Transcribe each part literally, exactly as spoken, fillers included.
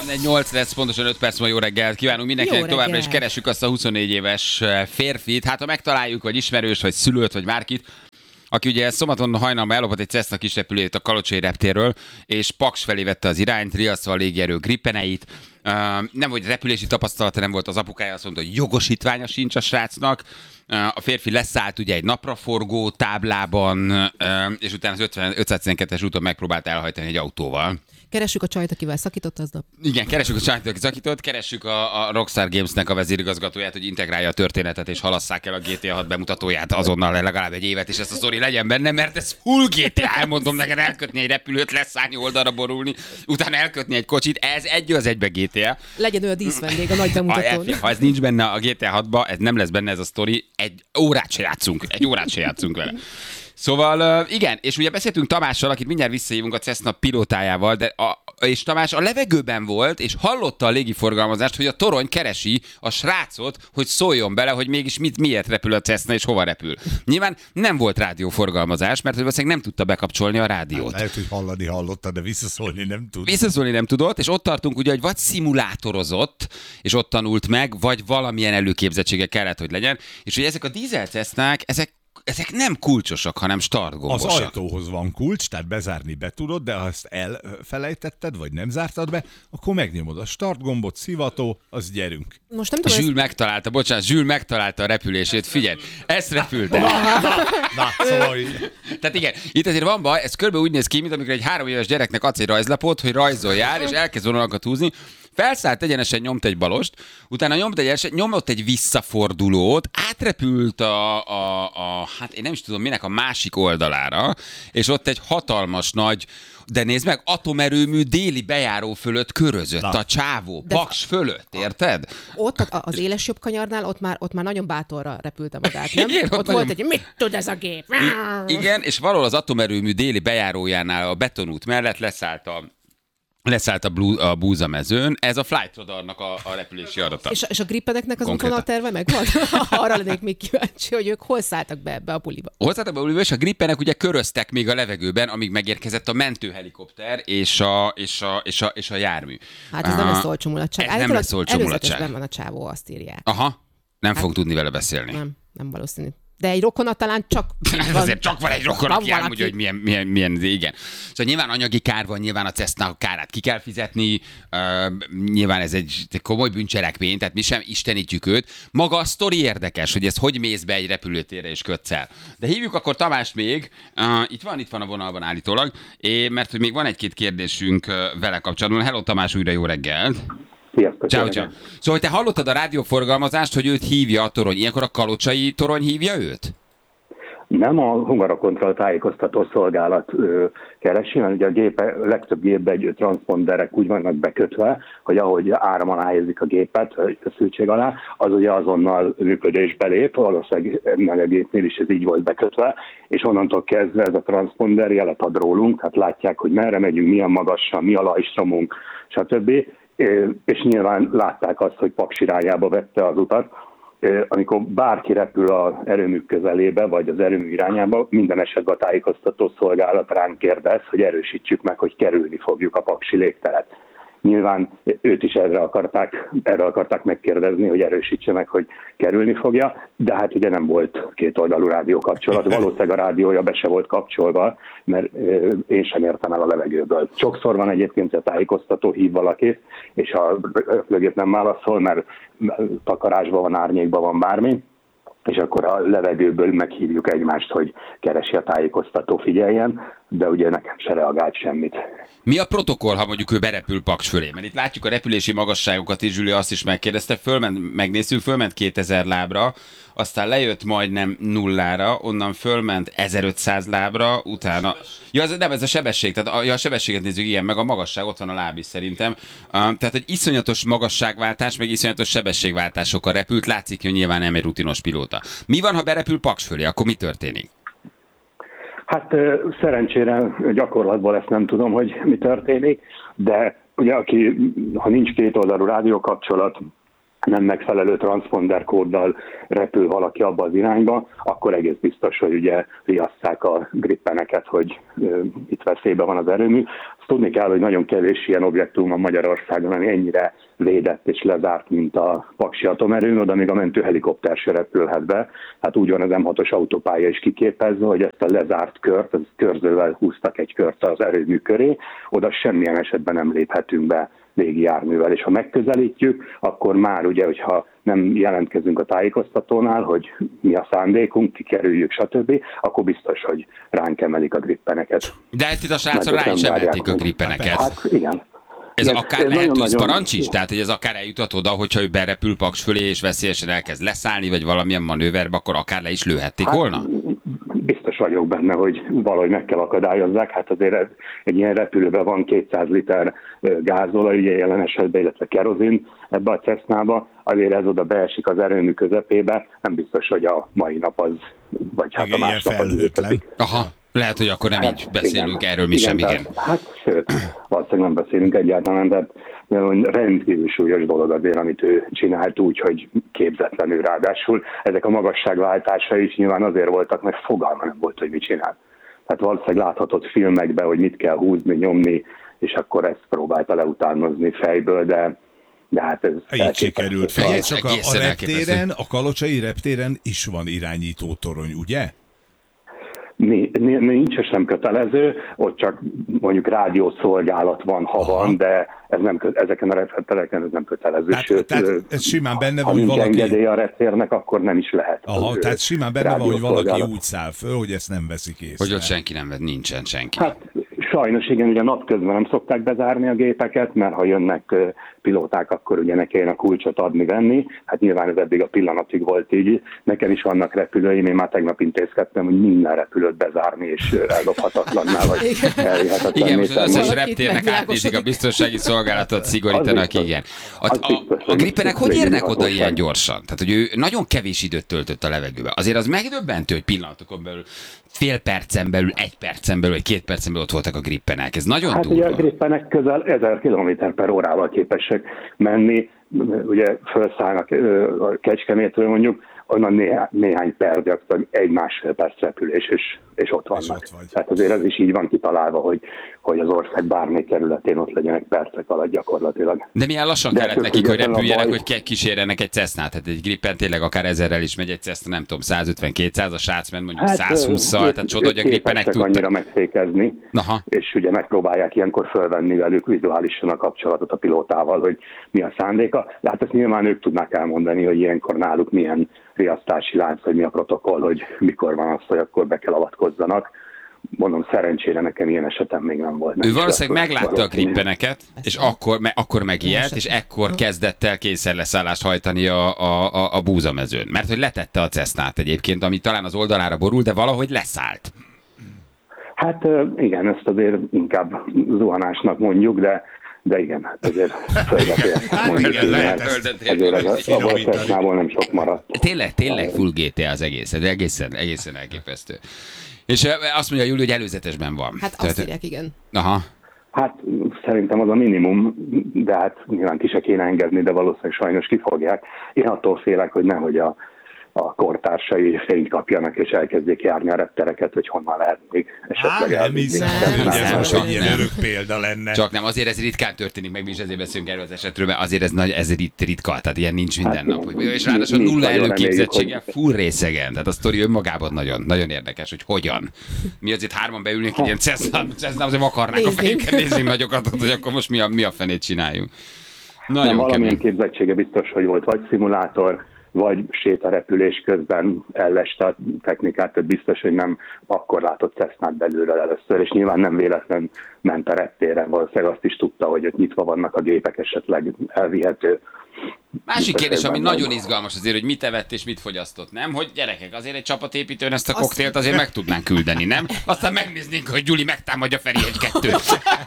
háromnegyvennégy nyolc lesz, pontosan öt perc, ma jó reggelt kívánunk mindenkinek, továbbra is keressük azt a huszonnégy éves férfit. Hát ha megtaláljuk, vagy ismerős, vagy szülőt, vagy bárkit, aki ugye szombaton hajnalban ellopott egy Cessna kisrepülőjét a Kalocsai reptérről, és Paks felé vette az irányt, riasztva a légierő grippeneit. Uh, nem volt repülési tapasztalata, nem volt, az apukája, azt mondta, hogy jogosítványa sincs a srácnak. Uh, a férfi leszállt ugye egy napraforgó táblában, uh, és utána az ötszáztizenkettes úton megpróbált elhajtani egy autóval. Keressük a csajt, akivel szakított aznap. Igen, keressük a csajt, aki szakított, keressük a, a Rockstar Games-nek a vezérigazgatóját, hogy integrálja a történetet, és halasszák el a gé té á hat bemutatóját azonnal legalább egy évet, és ezt a sztori legyen benne, mert ez full gé té á, elmondom neked, elkötni egy repülőt, leszállni, oldalra borulni, utána elkötni egy kocsit, ez egy az egybe gé té á. Legyen ő a díszvendég a nagy bemutatón. Ha ez nincs benne a gé té á hatba, ez nem lesz benne ez a sztori, egy órát se játszunk, egy órát se játszunk vele. Szóval igen, és ugye beszéltünk Tamással, akit mindjárt visszahívunk a Cessna pilótájával, de a, és Tamás a levegőben volt, és hallotta a légiforgalmazást, hogy a torony keresi a srácot, hogy szóljon bele, hogy mégis mit, miért repül a Cessna, és hova repül. Nyilván nem volt rádióforgalmazás, mert valószínűleg nem tudta bekapcsolni a rádiót. Lehet, hogy hallani hallotta, de visszaszólni nem tudott. Visszaszólni nem tudott, és ott tartunk ugye, hogy vagy szimulátorozott, és ott tanult meg, vagy valamilyen előképzettsége kellett, hogy legyen, és hogy ezek a dízel Cessnák, ezek Ezek nem kulcsosak, hanem startgombosak. Az ajtóhoz van kulcs, tehát bezárni be tudod, de ha ezt elfelejtetted, vagy nem zártad be, akkor megnyomod a startgombot, szivató, az gyerünk. Most nem tudom, Zsül ezt... megtalálta, bocsánat, Zsül megtalálta a repülését, figyelj, ezt repülte. Na, na, szóval Tehát igen, itt azért van baj, ez körülbelül úgy néz ki, mint amikor egy három éves gyereknek adsz egy rajzlapot, hogy rajzoljál, és elkezd vonalakat húzni. Felszállt egyenesen, nyomt egy balost, utána nyomt egy eset, nyomott egy visszafordulót, átrepült a, a, a, hát én nem is tudom minek, a másik oldalára, és ott egy hatalmas nagy, de nézd meg, atomerőmű déli bejáró fölött körözött Na. a csávó, de Paks fölött, érted? Ott az éles jobb kanyarnál, ott már, ott már nagyon bátorra repülte magát, nem? Igen, ott, ott volt egy, mit tud ez a gép? I- igen, és valahol az atomerőmű déli bejárójánál a betonút mellett leszállt a Leszállt a, blú, a búzamezőn, ez a Flight Radarnak a, a repülési adata. És, és a grippeneknek az útvonalterve megvan? Arra lennék még kíváncsi, hogy ők hol szálltak be ebbe a buliba. Hol szálltak be a buliba, és a grippenek ugye köröztek még a levegőben, amíg megérkezett a mentőhelikopter és a, és a, és a, és a jármű. Hát ez uh, nem lesz olcsó mulatság. Ez nem lesz olcsó mulatság. Előzetesben van a csávó, azt írják. Aha, nem hát, fog tudni vele beszélni. Nem, nem valószínű. De egy rokona talán csak... Van, azért csak van egy rokon, aki elmondja, hogy milyen, milyen, milyen, igen. Szóval nyilván anyagi kár van, nyilván a Cessna kárát ki kell fizetni, uh, nyilván ez egy komoly bűncselekmény, tehát mi sem istenítjük őt. Maga a sztori érdekes, hogy ez hogy mész be egy repülőtérre és kötsz el. De hívjuk akkor Tamást még, uh, itt van, itt van a vonalban állítólag, é, mert hogy még van egy-két kérdésünk uh, vele kapcsolatban. Hello Tamás, újra jó reggelt! Sziasztok! Ciao, ciao. Szóval te hallottad a rádióforgalmazást, hogy őt hívja a torony. Ilyenkor a Kalocsai torony hívja őt? Nem, a Hungarakontroll tájékoztató szolgálat ö, keresi, mert ugye a gépe, legtöbb gépben egy transzponderek úgy vannak bekötve, hogy ahogy áram alá helyezik a gépet, a szültség alá, az ugye azonnal működésbe lép, valószínűleg ennél a gépnél is ez így volt bekötve, és onnantól kezdve ez a transzponder jelet ad rólunk, tehát látják, hogy merre megyünk, milyen magasan, mi a lajstromunk, stb. És nyilván látták azt, hogy Paks irányába vette az utat. Amikor bárki repül az erőmű közelébe, vagy az erőmű irányába, minden esetben a tájékoztató szolgálat ránk kérdez, hogy erősítsük meg, hogy kerülni fogjuk a paksi légteret. Nyilván őt is erre akarták, erre akarták megkérdezni, hogy erősítse meg, hogy kerülni fogja, de hát ugye nem volt kétoldalú rádiókapcsolat. Valószínűleg a rádiója be se volt kapcsolva, mert én sem értem el a levegőből. Sokszor van egyébként, hogy a tájékoztató hív valakit, és a repülőgép nem válaszol, mert takarásban van, árnyékban van bármi, és akkor a levegőből meghívjuk egymást, hogy keresi a tájékoztató, figyeljen, de ugye nekem se reagált semmit. Mi a protokoll, ha mondjuk ő berepül Paks fölé? Mert itt látjuk a repülési magasságokat, és Zsüli azt is megkérdezte, fölment, megnézzük, fölment kétezer lábra, aztán lejött majdnem nullára, onnan fölment ezerötszáz lábra, utána... Ja, ez, nem, ez a sebesség, tehát a, ja, a sebességet nézzük, ilyen, meg a magasság, ott van a láb is szerintem. Uh, tehát egy iszonyatos magasságváltás, meg iszonyatos sebességváltásokkal repült, látszik, hogy nyilván nem egy rutinos pilóta. Mi van, ha berepül Paks fölé, akkor mi történik? Hát szerencsére gyakorlatból ezt nem tudom, hogy mi történik, de ugye aki, ha nincs kétoldalú rádiókapcsolat, nem megfelelő transzponderkóddal repül valaki abba az irányba, akkor egész biztos, hogy ugye riasszák a grippeneket, hogy ö, itt veszélyben van az erőmű. Azt tudni kell, hogy nagyon kevés ilyen objektum van Magyarországon, ami ennyire védett és lezárt, mint a Paksi atomerőmű, oda még a mentőhelikopter se repülhet be. Hát úgy van az em hatos autópálya is kiképezve, hogy ezt a lezárt kört, az körzővel húztak egy kört az erőmű köré, oda semmilyen esetben nem léphetünk be légi járművel, és ha megközelítjük, akkor már ugye, hogyha nem jelentkezünk a tájékoztatónál, hogy mi a szándékunk, kikerüljük, stb., akkor biztos, hogy ránk emelik a grippeneket. De itt a srácra rá is emelték a grippeneket. Hát igen. Ez ez, akár ez lehet nagyon, tűzparancs nagyon... is? Tehát, hogy ez akár eljutat oda, hogyha ő berepül Paks fölé, és veszélyesen elkezd leszállni, vagy valamilyen manőverbe, akkor akár le is lőhették hát, volna? Biztos vagyok benne, hogy valahogy meg kell akadályozzák. Hát azért egy ilyen repülőben van kétszáz liter gázolaj, ugye jelen esetben, illetve kerozin ebbe a Cessnába, azért ez oda beesik az erőmű közepébe, nem biztos, hogy a mai nap az, vagy hát igen, a másnap az ültetik. Aha, lehet, hogy akkor nem hát, így beszélünk igen, erről mi igen, sem, igen. Tehát, hát sőt, valószínűleg nem beszélünk egyáltalán, de rendkívül súlyos dolog azért, amit ő csinált úgy, hogy képzetlenül ráadásul. Ezek a magasságváltásai is nyilván azért voltak, mert fogalma nem volt, hogy mit csinál. Tehát valószínűleg láthatott filmekben, hogy mit kell húzni, nyomni, és akkor ezt próbálta leutánozni fejből, de de hát ez így sikerült. Figyelj csak, a, a reptéren, a kalocsai reptéren is van irányító torony, ugye? Nincs, sem kötelező, ott csak mondjuk rádiószolgálat van, ha aha. van, de ez nem, ezeken a reptereken ez nem kötelező. Tehát, Sőt, tehát ez simán benne van, hogy valaki... valaki... engedély a reptérnek, akkor nem is lehet. Aha, tehát simán benne van, hogy valaki úgy száll föl, hogy ezt nem veszik észre. Hogy ott senki nem vett, nincsen senki. Hát sajnos igen, ugye napközben nem szokták bezárni a gépeket, mert ha jönnek pilóták, akkor ugye ne kelljen a kulcsot adni-venni. Hát nyilván ez eddig a pillanatig volt így. Nekem is vannak repülőim, én már tegnap intézkedtem, hogy minden repülőt bezárni és eldobhatatlanná, vagy elvihetetlenné. Igen, most az összes reptérnek átnézik a biztonsági szolgálatot, szigorítanak, igen. A, a, a grippenek hogy érnek oda ilyen gyorsan? Tehát, hogy ő nagyon kevés időt töltött a levegőbe. Azért az megdöbbentő, hogy pillanatokon belül, fél percen belül, egy percen belül, vagy két percen belül ott voltak a grippenek. Ez nagyon hát durva. Hát ugye a grippenek közel ezer kilométer per órával képesek menni, ugye felszállnak a Kecskemétről mondjuk, onnan néhány, néhány perc, gyakorlatilag egy-másfél perc repülés, és, és ott vannak. És ott Tehát azért ez is így van kitalálva, hogy, hogy az ország bármelyik kerületén ott legyenek percek alatt gyakorlatilag. De milyen lassan De kellett nekik, hogy repüljenek, baj... hogy kísérjenek egy Cessnát. Tehát egy Gripen tényleg akár ezerrel is megy egy Cessna, nem tudom, százötven-kétszáz, a srác ment mondjuk hát, százhússzal, tehát csoda, hogy a Gripenek tudtak. annyira megfékezni, aha. és ugye megpróbálják ilyenkor fölvenni velük vizuálisan a kapcsolatot a pilótával, hogy mi a szándéka. De hát ezt nyilván ők tudnák elmondani, hogy ilyenkor náluk milyen riasztási lánc, hogy mi a protokoll, hogy mikor van az, hogy akkor be kell avatkozzanak. Mondom, szerencsére nekem ilyen esetem még nem volt. Ő valószínűleg meglátta a grippeneket, és akkor, me, akkor megijedt, és ekkor kezdett el kényszerleszállást hajtani a, a, a, a búzamezőn. Mert hogy letette a Cessnát egyébként, ami talán az oldalára borul, de valahogy leszállt. Hát igen, ezt azért inkább zuhanásnak mondjuk, de De igen, hát azért fölvetően mondjuk, mert azért abban a Cessnából nem sok maradt. Tényleg, tényleg full gé té á az egész, ez egészen, egészen elképesztő. És azt mondja Júli, hogy előzetesben van. Hát azt írják, igen. Aha. Hát szerintem az a minimum, de hát nyilván ki se kéne engedni, de valószínűleg sajnos kifogják. Én attól félek, hogy nehogy a a kortársai fényt kapjanak, és elkezdjék járni a reptereket, hogy honnan lehet még esetleg hát, elvinni. Nem, csak ilyen örök példa lenne. Csak nem, azért ez ritkán történik meg, mi is ezért beszélünk erről az esetről, mert azért ez, nagy, ez rit, ritka, tehát ilyen nincs minden hát, nap. Hogy, és ráadásul nulla előképzettséggel, hogy... full részegen, tehát a sztori önmagában nagyon, nagyon érdekes, hogy hogyan. Mi azért hárman beülnénk, egy ilyen Cessna, azért vakarnánk a fejünket, nézzünk nagyokat, hogy akkor most mi a, mi a fenét csináljunk. Nagyon nem, valamilyen képzettsége biztos, hogy volt, vagy szimulátor, vagy sétarepülés közben elleste a technikát, tehát biztos, hogy nem akkor látott Cessnát belülről először, és nyilván nem véletlen ment a reptére, valószínűleg azt is tudta, hogy ott nyitva vannak a gépek, esetleg elvihető. Másik kérdés, ami nagyon izgalmas azért, hogy mit evett és mit fogyasztott, nem? Hogy gyerekek, azért egy csapatépítőn ezt a azt... koktélt azért meg tudnánk küldeni, nem? Aztán megnéznénk, hogy Gyuli megtámadja Feri egy-kettőt.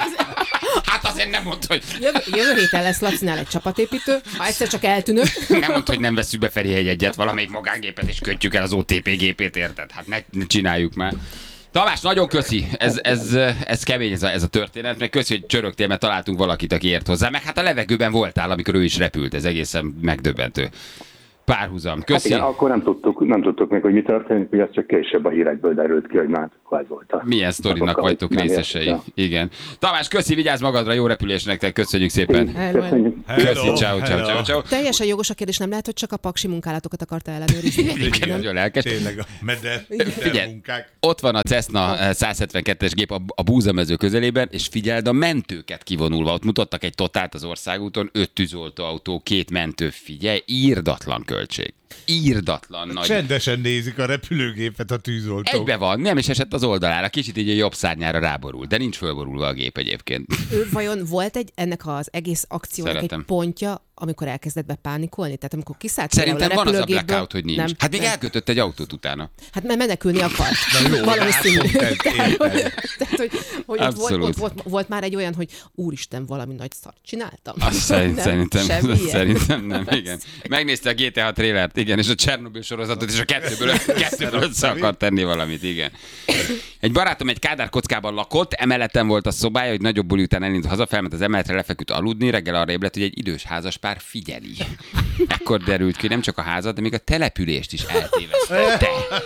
Hát azért nem mondd, hogy... Jövő, jövő héten lesz Lacinál egy csapatépítő, ha egyszer csak eltűnök. Nem mondd, hogy nem veszük be Feri egy egyet, valamelyik magángépet, és kötjük el az o té pé gépét, érted? Hát ne, ne csináljuk már. Tamás, nagyon köszi. Ez, ez, ez kemény ez a, ez a történet, meg köszi, hogy csörögtél, mert találtunk valakit, aki ért hozzá. Meg hát a levegőben voltál, amikor ő is repült. Ez egészen megdöbbentő. Párhuzam. Köszi. Hát igen, akkor nem tudtuk, nem tudtuk még, hogy mi történik, hogy ez csak később a hírekből derült ki, hogy már ez volt a... Milyen sztorinak vagytok részesei. Ja. Igen. Tamás, köszi, vigyázz magadra, jó repülés nektek, köszönjük szépen. Köszönjük. Köszi, ciao, ciao, ciao, ciao. Teljesen jogos a kérdés, nem lehet, hogy csak a paksi munkálatokat akarta ellenőrizni. Igen, nagyon lelkes. Tényleg a meder, Figyelj, munkák. ott van a Cessna száz hetvenkettes gép a, a búzamező közelében, és figyeld a mentőket kivonulva. Ott mutattak egy totált az országúton, öt tűzoltóautó, két mentő, figyelj, írdatlan költség. Írdatlan nagy. Csendesen nézik a repülőgépet a tűzoltók. Egybe van, nem is esett az oldalára, kicsit így a jobb szárnyára ráborul, de nincs fölborulva a gép egyébként. Ő vajon volt egy ennek az egész akciónak Szeretem. egy pontja, amikor elkezdett bepánikolni? Tehát amikor kiszállt Szerintem a van az a repülőgépből, blackout, hogy nincs. Nem, hát még nem. elkötött egy autót utána. Hát mert menekülni akart. jó, Valószínű. hát, pont ez, Tehát, érted. tehát, hogy, hogy ott, volt, Abszolút. ott volt, volt már egy olyan, hogy úristen, valami nagy szart csináltam. Azt szerint, Nem, szerintem, semmi ilyen. szerintem nem, igen. Megnézte a gé té há trélert, igen, és a Csernobyl sorozatot, és a kettőből, kettőből össze akar tenni valamit, igen. Egy barátom egy Kádár kockában lakott, emeleten volt a szobája, hogy nagyobb buli után elindult haza, felment az emeletre, lefeküdt aludni, reggel arra ébredt, hogy egy idős házaspár figyeli. Ekkor derült ki, nem csak a házat, de még a települést is eltévesztette.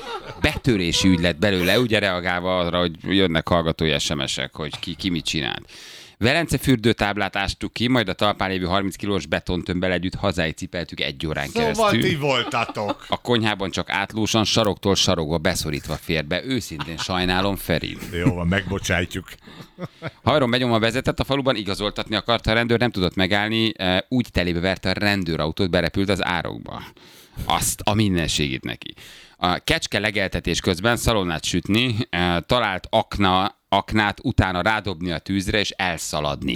Betörési ügy lett belőle, ugye reagálva arra, hogy jönnek hallgatói es em esek, hogy ki, ki mit csinált. Velence fürdőtáblát ástuk ki, majd a talpán lévő harminc kilós betontömbbel együtt hazáig cipeltük egy órán Szóval keresztül. ti voltatok. A konyhában csak átlósan, saroktól sarokba beszorítva fér be. Őszintén sajnálom, Feri. Jó van, megbocsájtjuk. Hajron benyomva vezetett a faluban, igazoltatni akarta a rendőr, nem tudott megállni, úgy telébe verte a rendőrautót, berepült az árokba. Azt a mindenségét neki. A kecske legeltetés közben szalonnát sütni, talált akna, aknát utána rádobni a tűzre és elszaladni.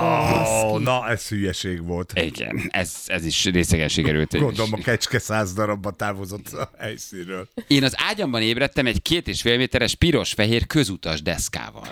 Oh, na, ez hülyeség volt. Igen, ez, ez is részegen sikerült. Gondolom, a kecske száz darabba távozott a helyszínről. Én az ágyamban ébredtem egy két és fél méteres piros-fehér közutas deszkával.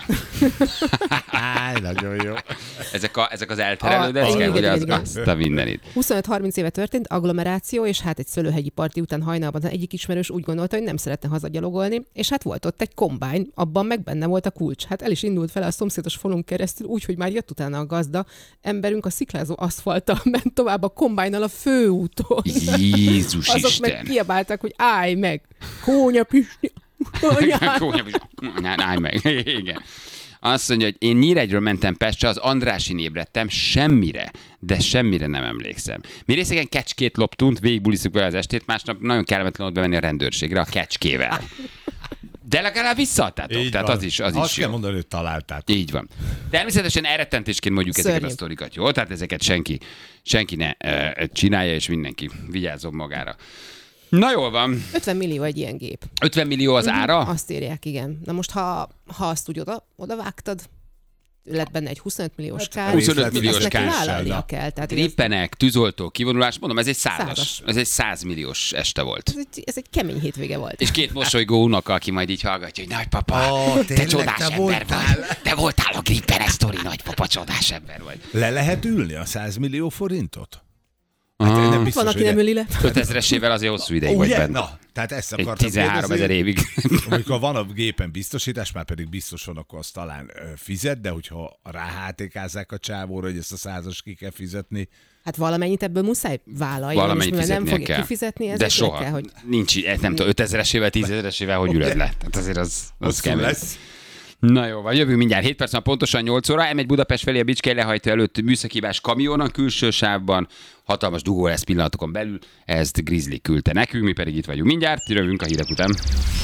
Áj, nagyon jó. Ezek, a, ezek az elterelő A- deszkák, igen, hogy igen, az, igen. azt a mindenit. huszonöt-harminc éve történt, agglomeráció, és hát egy szőlőhegyi parti után hajnalban az egyik ismerős úgy gondolta, hogy nem szeretne hazagyalogolni, és hát volt ott egy kombány, abban meg benne volt a kulcs. Hát el is indult vele a szomszédos falun keresztül, úgyhogy már jött utána a gazda. Emberünk a sziklázó aszfalttal ment tovább a kombánynal a főúton. Jézus Azok Isten! meg kiabáltak, hogy állj meg! Kónya Pisti! Anyád! Kónya, állj meg. Igen. Azt mondja, hogy én Nyíregyről mentem Pestre, az Andrásin ébredtem, semmire, de semmire nem emlékszem. Mi részegen kecskét loptunk, végigbulisztuk vele az estét, másnap nagyon kellemetlen ott bemenni a rendőrségre a kecskével. De legalább visszaadtátok, Így tehát van. az is, az Azt is kell jó. mondani, hogy találtátok. Így van. Természetesen elrettentésként mondjuk Szörnyű. ezeket a sztorikat, jó? Tehát ezeket senki, senki ne uh, csinálja, és mindenki vigyázzon magára. Na jól van. ötven millió egy ilyen gép. ötven millió az ára? Azt írják, igen. Na most, ha, ha azt úgy oda, oda vágtad, lett benne egy huszonöt milliós kár. huszonöt milliós ezt neki kár. vállalnia kell. Tehát, hogy ez, Grippenek, tűzoltó, kivonulás, mondom, ez egy százas, Százas. ez egy százmilliós este volt. ez, egy, ez egy kemény hétvége volt. És két mosolygó unoka, aki majd így hallgatja, hogy nagypapa, Ó, te tényleg, csodás te ember voltál. vagy. Te voltál a Grippenes sztori, nagypapa, csodás ember vagy. Le lehet ülni a száz millió forintot? Ah, nem biztos, Van, aki hogy nem le- üli le. ötezresével azért hosszú ideig vagy Ugye? benne. Na, tehát ezt Egy akartam tizenhárom ezer kérdezni. évig. Amikor van a gépen biztosítás, már pedig biztos van, akkor azt talán ö, fizet, de hogyha ráhátékázzák a csávóra, hogy ezt a százas ki kell fizetni, Hát valamennyit ebből muszáj vállalni, Valamennyit és mivel nem fizetnie fogja kell. kifizetni, ezért De le soha. kell, hogy Nincs, így, nem tudom, ötezeresével, tízezeresével, hogy ülöd le. Tehát azért az, az hosszú kemény. lesz. Na jó, van, jövünk mindjárt hét perc, van pontosan nyolc óra. em egy Budapest felé a Bicskei lehajtó előtt műszakibás kamion a külső sávban. Hatalmas dugó lesz pillanatokon belül. Ezt Grizzly küldte nekünk, mi pedig itt vagyunk mindjárt. Jövünk a hírek után.